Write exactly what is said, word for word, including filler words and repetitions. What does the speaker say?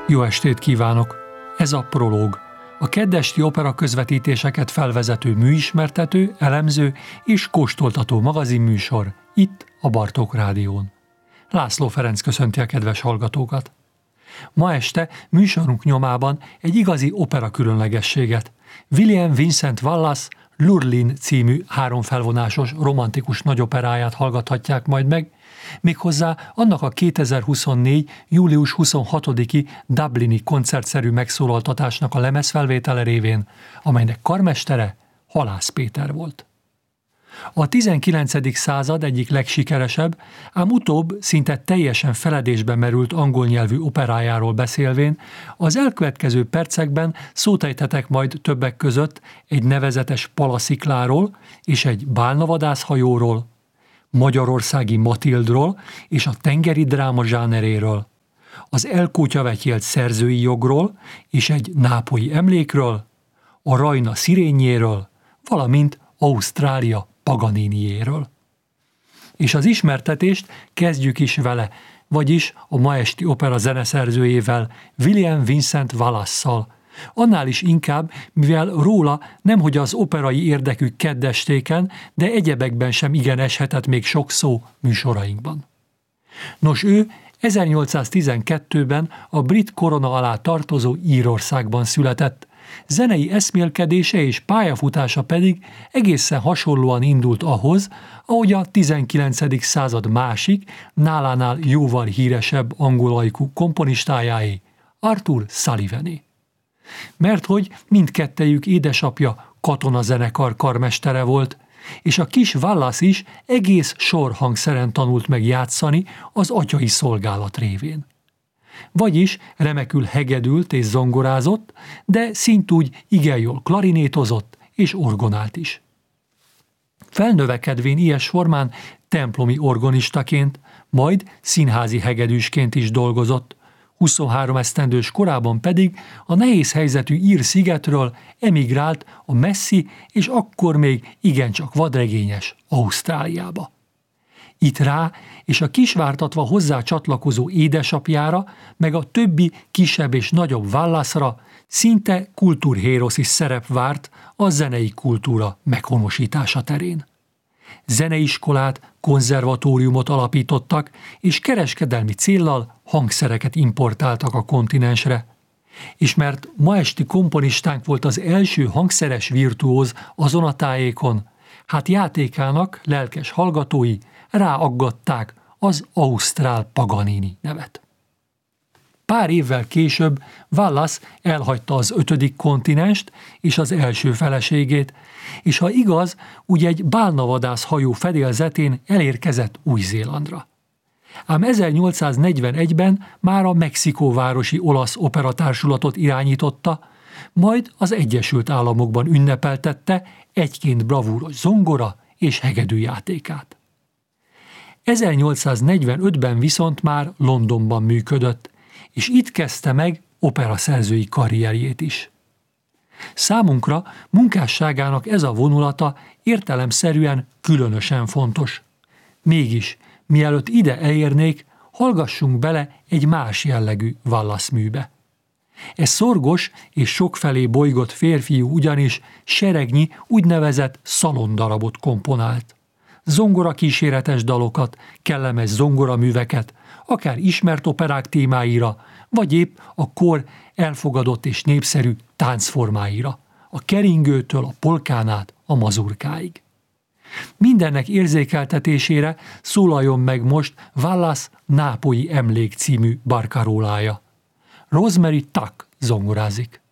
Jó estét kívánok! Ez a Prológ, a keddesti opera közvetítéseket felvezető műismertető, elemző és kóstoltató magazinműsor itt a Bartók Rádión. László Ferenc köszönti a kedves hallgatókat. Ma este műsorunk nyomában egy igazi opera különlegességet, William Vincent Wallace Lurline című háromfelvonásos romantikus nagyoperáját hallgathatják majd meg, méghozzá annak a kétezer-huszonnégy. július huszonhatodiki dublini koncertszerű megszólaltatásnak a lemezfelvétele révén, amelynek karmestere Halász Péter volt. A tizenkilencedik század egyik legsikeresebb, ám utóbb szinte teljesen feledésbe merült angol nyelvű operájáról beszélvén, az elkövetkező percekben szót ejthetek majd többek között egy nevezetes palaszikláról és egy bálnavadászhajóról, magyarországi Matildról és a tengeri dráma zsáneréről, az elkótyavetyélt szerzői jogról és egy nápolyi emlékről, a Rajna szirényéről, valamint Ausztrália Paganiniéről. És az ismertetést kezdjük is vele, vagyis a ma esti opera zeneszerzőjével, William Vincent Wallace-szal. Annál is inkább, mivel róla nemhogy az operai érdekű keddestéken, de egyebekben sem igen eshetett még sok szó műsorainkban. Nos, ő ezernyolcszáztizenkettőben a brit korona alá tartozó Írországban született, zenei eszmélkedése és pályafutása pedig egészen hasonlóan indult ahhoz, ahogy a tizenkilencedik század másik, nálánál jóval híresebb angolajkú komponistájáé, Arthur Sullivané. Mert hogy mindkettejük édesapja katonazenekar karmestere volt, és a kis Wallace is egész sor hangszeren tanult meg játszani az atyai szolgálat révén. Vagyis remekül hegedült és zongorázott, de szintúgy igen jól klarinétozott és orgonált is. Felnövekedvén ilyes formán templomi organistaként, majd színházi hegedűsként is dolgozott, huszonhárom esztendős korában pedig a nehéz helyzetű ír szigetről emigrált a messzi és akkor még igencsak vadregényes Ausztráliába. Itt rá és a kisvártatva hozzá csatlakozó édesapjára, meg a többi kisebb és nagyobb Wallace-ra szinte kultúrhéroszis szerep várt a zenei kultúra meghonosítása terén. Zeneiskolát, konzervatóriumot alapítottak, és kereskedelmi céllal hangszereket importáltak a kontinensre. És mert ma esti komponistánk volt az első hangszeres virtuóz azon a tájékon, hát játékának lelkes hallgatói ráaggatták az ausztrál Paganini nevet. Pár évvel később Wallace elhagyta az ötödik kontinenst és az első feleségét, és ha igaz, úgy egy bálnavadász hajó fedélzetén elérkezett Új-Zélandra. Ám ezernyolcszáznegyvenegyben már a mexikóvárosi olasz operatársulatot irányította, majd az Egyesült Államokban ünnepeltette egyként bravúros zongora és hegedűjátékát. ezernyolcszáznegyvenötben viszont már Londonban működött, és itt kezdte meg operaszerzői karrierjét is. Számunkra munkásságának ez a vonulata értelemszerűen különösen fontos. Mégis, mielőtt ide elérnék, hallgassunk bele egy más jellegű Wallace műbe. Ez szorgos és sokfelé bolygott férfiú ugyanis seregnyi úgynevezett szalondarabot komponált. Zongora kíséretes dalokat, kellemes zongoraműveket, akár ismert operák témáira, vagy épp a kor elfogadott és népszerű táncformáira, a keringőtől a polkán át a mazurkáig. Mindennek érzékeltetésére szólaljon meg most Wallace Nápolyi emlék című barkarólája. Rosemary Tuck zongorázik.